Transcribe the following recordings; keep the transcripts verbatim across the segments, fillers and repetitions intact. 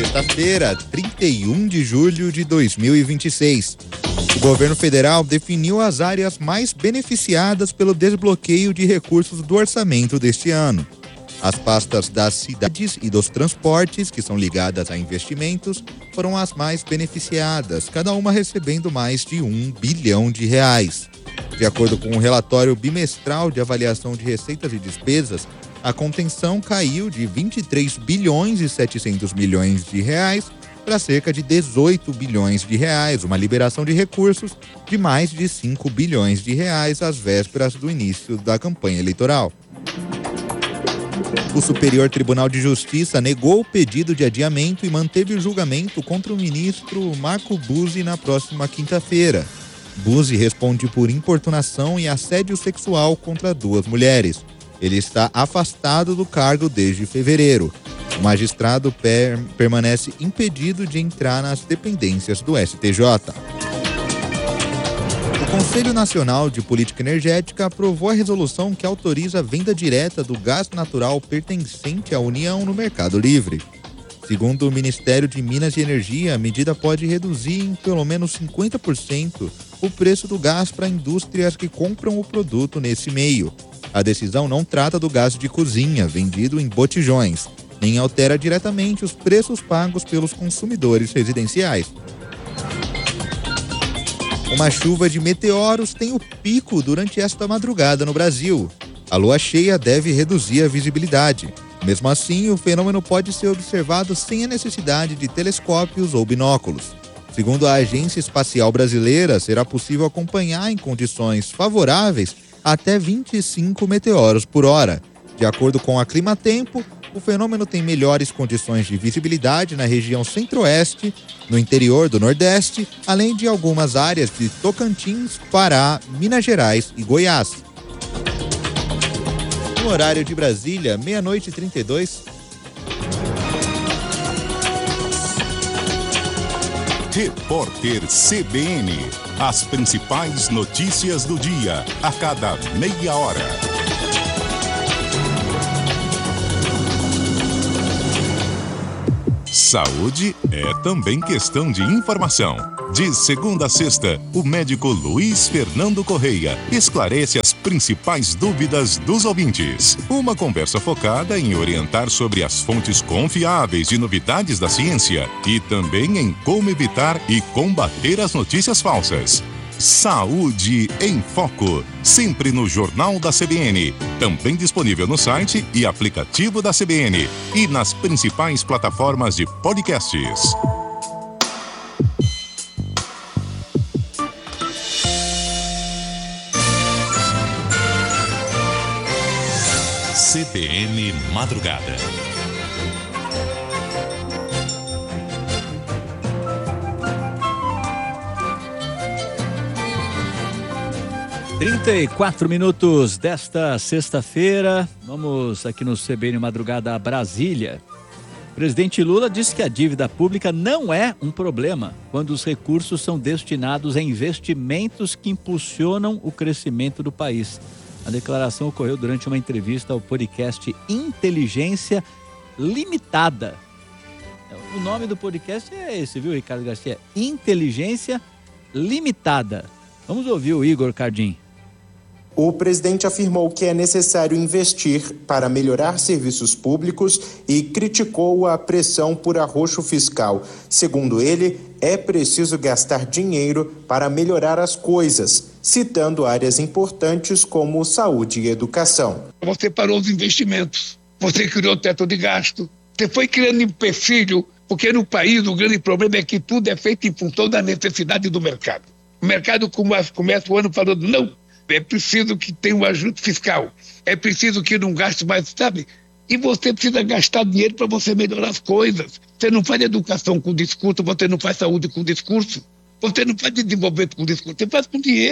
Sexta-feira, trinta e um de julho de dois mil e vinte e seis. O governo federal definiu as áreas mais beneficiadas pelo desbloqueio de recursos do orçamento deste ano. As pastas das cidades e dos transportes, que são ligadas a investimentos, foram as mais beneficiadas, cada uma recebendo mais de um bilhão de reais. De acordo com o relatório bimestral de avaliação de receitas e despesas, a contenção caiu de vinte e três bilhões e setecentos milhões de reais para cerca de dezoito bilhões de reais, uma liberação de recursos de mais de cinco bilhões de reais às vésperas do início da campanha eleitoral. O Superior Tribunal de Justiça negou o pedido de adiamento e manteve o julgamento contra o ministro Marco Buzzi na próxima quinta-feira. Buzzi responde por importunação e assédio sexual contra duas mulheres. Ele está afastado do cargo desde fevereiro. O magistrado per- permanece impedido de entrar nas dependências do S T J. O Conselho Nacional de Política Energética aprovou a resolução que autoriza a venda direta do gás natural pertencente à União no Mercado Livre. Segundo o Ministério de Minas e Energia, a medida pode reduzir em pelo menos cinquenta por cento o preço do gás para indústrias que compram o produto nesse meio. A decisão não trata do gás de cozinha, vendido em botijões, nem altera diretamente os preços pagos pelos consumidores residenciais. Uma chuva de meteoros tem o pico durante esta madrugada no Brasil. A lua cheia deve reduzir a visibilidade. Mesmo assim, o fenômeno pode ser observado sem a necessidade de telescópios ou binóculos. Segundo a Agência Espacial Brasileira, será possível acompanhar em condições favoráveis até vinte e cinco meteoros por hora. De acordo com a Climatempo, o fenômeno tem melhores condições de visibilidade na região centro-oeste, no interior do Nordeste, além de algumas áreas de Tocantins, Pará, Minas Gerais e Goiás. No horário de Brasília, meia-noite e trinta e dois. Repórter C B N. As principais notícias do dia, a cada meia hora. Saúde é também questão de informação. De segunda a sexta, o médico Luiz Fernando Correia esclarece as principais dúvidas dos ouvintes. Uma conversa focada em orientar sobre as fontes confiáveis de novidades da ciência e também em como evitar e combater as notícias falsas. Saúde em Foco, sempre no Jornal da C B N, também disponível no site e aplicativo da C B N e nas principais plataformas de podcasts. C B N Madrugada. trinta e quatro minutos desta sexta-feira, vamos aqui no C B N Madrugada Brasília. O presidente Lula disse que a dívida pública não é um problema quando os recursos são destinados a investimentos que impulsionam o crescimento do país. A declaração ocorreu durante uma entrevista ao podcast Inteligência Limitada. O nome do podcast é esse, viu, Ricardo Garcia? Inteligência Limitada. Vamos ouvir o Igor Cardim. O presidente afirmou que é necessário investir para melhorar serviços públicos e criticou a pressão por arroxo fiscal. Segundo ele, é preciso gastar dinheiro para melhorar as coisas, citando áreas importantes como saúde e educação. Você parou os investimentos, você criou teto de gasto, você foi criando empecilho, porque no país o grande problema é que tudo é feito em função da necessidade do mercado. O mercado começa o ano falando, não, é preciso que tenha um ajuste fiscal, é preciso que não gaste mais, sabe? E você precisa gastar dinheiro para você melhorar as coisas. Você não faz educação com discurso, você não faz saúde com discurso, você não faz desenvolvimento com discurso, você faz com dinheiro.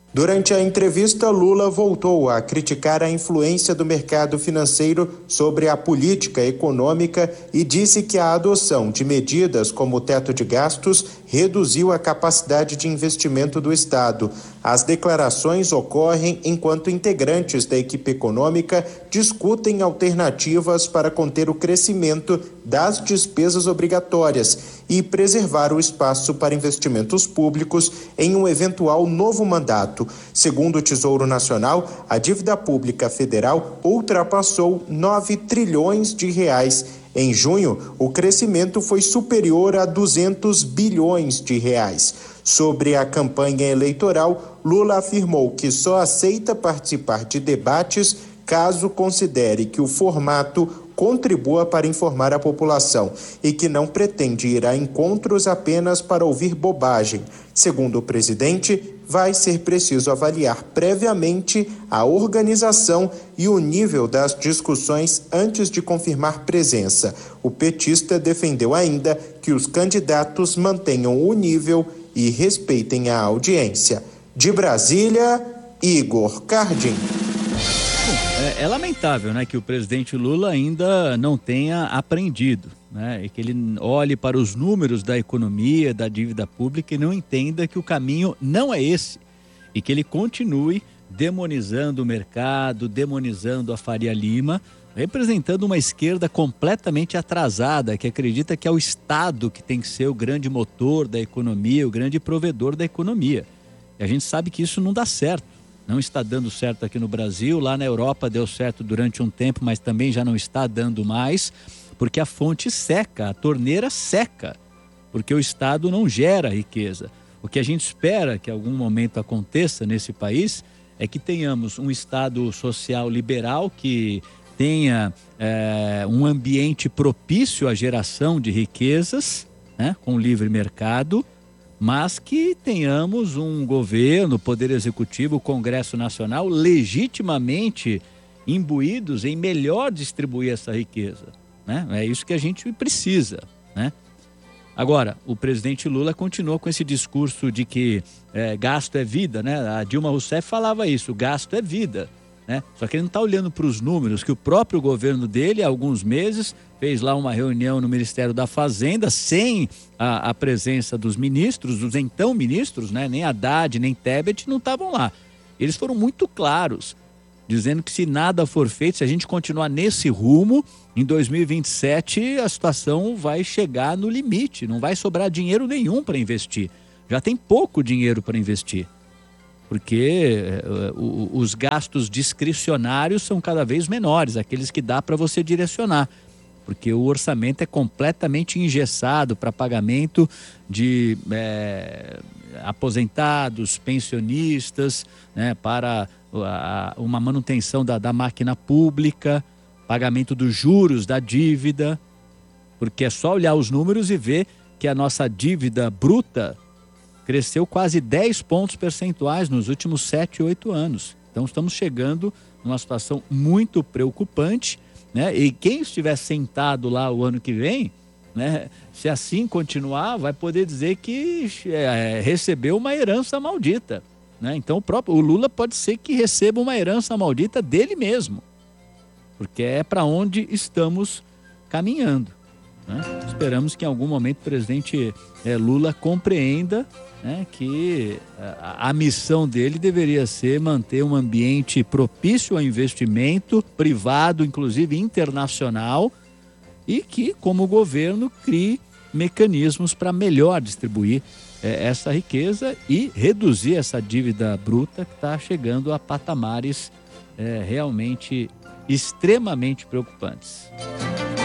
Durante a entrevista, Lula voltou a criticar a influência do mercado financeiro sobre a política econômica e disse que a adoção de medidas como o teto de gastos reduziu a capacidade de investimento do Estado. As declarações ocorrem enquanto integrantes da equipe econômica discutem alternativas para conter o crescimento das despesas obrigatórias e preservar o espaço para investimentos públicos em um eventual novo mandato. Segundo o Tesouro Nacional, a dívida pública federal ultrapassou nove trilhões de reais. Em junho, o crescimento foi superior a duzentos bilhões de reais. Sobre a campanha eleitoral, Lula afirmou que só aceita participar de debates caso considere que o formato contribua para informar a população e que não pretende ir a encontros apenas para ouvir bobagem. Segundo o presidente, vai ser preciso avaliar previamente a organização e o nível das discussões antes de confirmar presença. O petista defendeu ainda que os candidatos mantenham o nível e respeitem a audiência. De Brasília, Igor Cardim. É, é lamentável, né, que o presidente Lula ainda não tenha aprendido, né, e que ele olhe para os números da economia, da dívida pública e não entenda que o caminho não é esse e que ele continue demonizando o mercado, demonizando a Faria Lima, representando uma esquerda completamente atrasada, que acredita que é o Estado que tem que ser o grande motor da economia, o grande provedor da economia. E a gente sabe que isso não dá certo. Não está dando certo aqui no Brasil, lá na Europa deu certo durante um tempo, mas também já não está dando mais, porque a fonte seca, a torneira seca, porque o Estado não gera riqueza. O que a gente espera que em algum momento aconteça nesse país é que tenhamos um Estado social liberal que tenha é, um ambiente propício à geração de riquezas, né, com livre mercado, mas que tenhamos um governo, Poder Executivo, o Congresso Nacional legitimamente imbuídos em melhor distribuir essa riqueza, né? É isso que a gente precisa, né? Agora, o presidente Lula continua com esse discurso de que é, gasto é vida, né? A Dilma Rousseff falava isso, gasto é vida, né? Só que ele não está olhando para os números, que o próprio governo dele, há alguns meses, fez lá uma reunião no Ministério da Fazenda, sem a, a presença dos ministros, dos então ministros, né? Nem Haddad, nem Tebet não estavam lá. Eles foram muito claros, dizendo que se nada for feito, se a gente continuar nesse rumo, em dois mil e vinte e sete a situação vai chegar no limite, não vai sobrar dinheiro nenhum para investir. Já tem pouco dinheiro para investir, porque uh, os gastos discricionários são cada vez menores, aqueles que dá para você direcionar, porque o orçamento é completamente engessado para pagamento de é, aposentados, pensionistas, né, para a, uma manutenção da, da máquina pública, pagamento dos juros da dívida, porque é só olhar os números e ver que a nossa dívida bruta cresceu quase dez pontos percentuais nos últimos sete, oito anos. Então estamos chegando numa situação muito preocupante, né? E quem estiver sentado lá o ano que vem, né, se assim continuar, vai poder dizer que é, recebeu uma herança maldita, né? Então o próprio o Lula pode ser que receba uma herança maldita dele mesmo, porque é para onde estamos caminhando, né? Esperamos que em algum momento o presidente é, Lula compreenda, né, que a, a missão dele deveria ser manter um ambiente propício ao investimento privado, inclusive internacional, e que, como governo, crie mecanismos para melhor distribuir é, essa riqueza e reduzir essa dívida bruta que está chegando a patamares é, realmente extremamente preocupantes.